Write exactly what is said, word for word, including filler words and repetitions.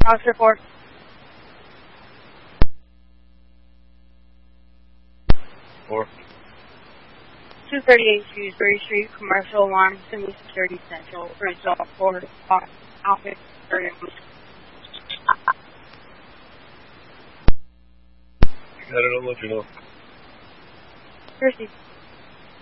Officer four. Four. two thirty-eight Shrewsbury Street, Commercial Alarm, Sydney Security Central, Result four, Office thirty. Got it, I'll let you know. Thursday.